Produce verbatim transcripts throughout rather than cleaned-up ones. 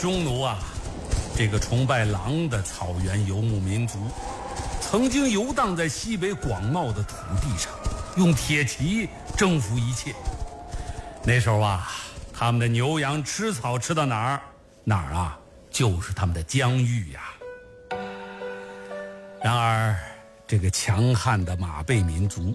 匈奴啊，这个崇拜狼的草原游牧民族，曾经游荡在西北广袤的土地上，用铁骑征服一切。那时候啊，他们的牛羊吃草吃到哪儿，哪儿啊就是他们的疆域呀。然而，这个强悍的马背民族，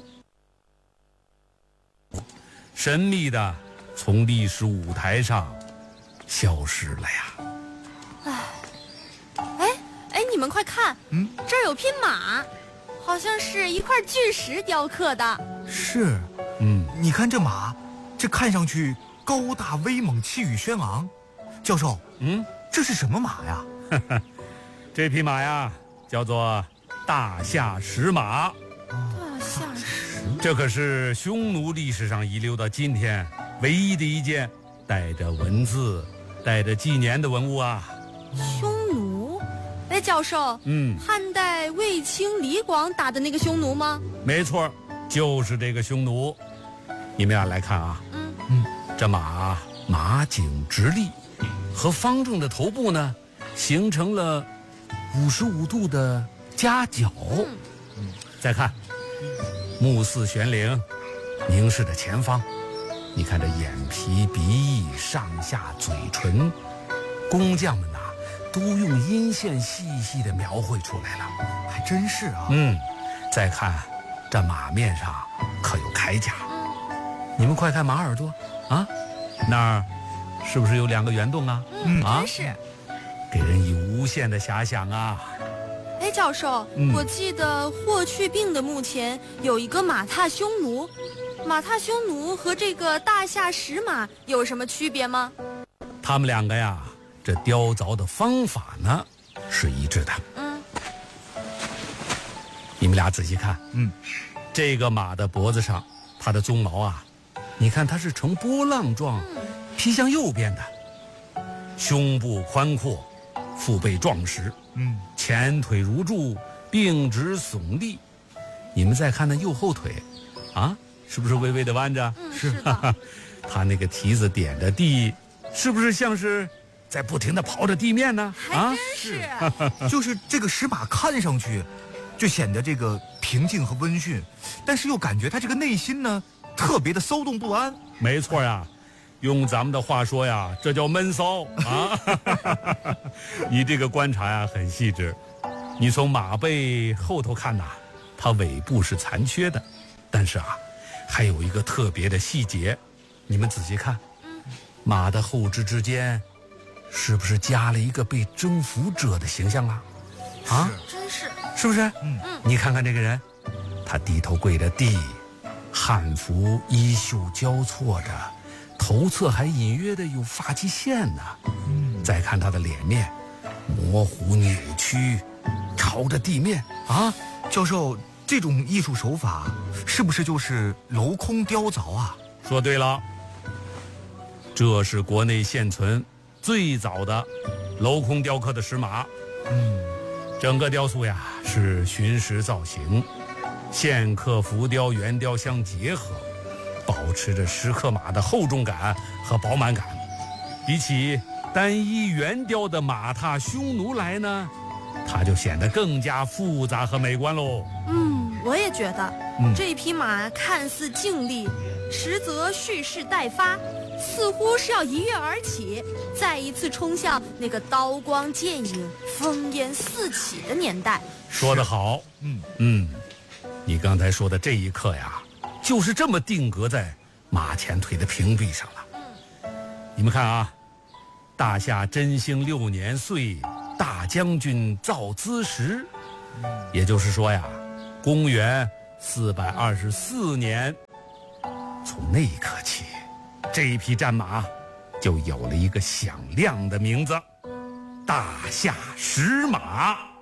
神秘的从历史舞台上消失了呀！ 哎，哎哎，你们快看，嗯，这儿有匹马，好像是一块巨石雕刻的。 是，嗯，你看这马，这看上去高大威猛，气宇轩昂。教授，嗯，这是什么马呀？ 这匹马呀，叫做大夏石马。 大夏石， 这可是匈奴历史上遗留到今天唯一的一件带着文字、带着纪年的文物啊！ 匈奴？哎，教授，嗯，汉代卫青、李广打的那个匈奴吗？ 没错，就是这个匈奴。你们俩来看啊，嗯嗯，这马马颈直立，和方正的头部呢，形成了五十五度的夹角。嗯，再看，目似悬铃，凝视着前方。你看这眼皮、鼻翼、上下嘴唇，工匠们呐、啊，都用阴线细细的描绘出来了， 还真是啊。 嗯，再看这马面上可有铠甲，你们快看马耳朵啊，那儿是不是有两个圆洞啊？ 嗯，啊、真是， 给人以无限的遐想啊。 哎，教授，嗯、我记得霍去病的墓前有一个马踏匈奴。马踏匈奴和这个大夏石马有什么区别吗？ 他们两个呀，这雕凿的方法呢是一致的。嗯，你们俩仔细看，嗯，这个马的脖子上，它的鬃毛啊，你看它是呈波浪状，披向右边的，胸部宽阔，腹背壮实，嗯，前腿如柱，并直耸立。你们再看那右后腿，啊。是不是微微的弯着？ 嗯，是的。他那个蹄子点着地，是不是像是在不停地刨着地面呢？ 还真是。 啊、就是这个石马看上去就显得这个平静和温驯，但是又感觉他这个内心呢特别的骚动不安。 没错呀，用咱们的话说呀，这叫闷骚啊。你这个观察呀很细致，你从马背后头看呐，它尾部是残缺的，但是啊。还有一个特别的细节，你们仔细看，嗯、马的后肢之间，是不是加了一个被征服者的形象啊？ 啊，真是， 是不是？嗯嗯，你看看这个人，他低头跪着地，汉服衣袖交错着，头侧还隐约的有发际线呢。嗯，再看他的脸面，模糊扭曲，朝着地面啊， 教授。这种艺术手法是不是就是镂空雕凿啊？ 说对了，这是国内现存最早的镂空雕刻的石马。嗯，整个雕塑呀是寻石造型，线刻浮雕、圆雕相结合，保持着石刻马的厚重感和饱满感。比起单一圆雕的马踏匈奴来呢，它就显得更加复杂和美观喽。 嗯，我也觉得，嗯、这匹马看似静立，实则蓄势待发，似乎是要一跃而起，再一次冲向那个刀光剑影、烽烟四起的年代。 说得好，嗯嗯，你刚才说的这一刻呀，就是这么定格在马前腿的平壁上了。嗯，你们看啊，大夏真兴六年岁。大将军造兹时，也就是说呀，公元四百二十四年，从那一刻起，这一匹战马就有了一个响亮的名字——大夏石马。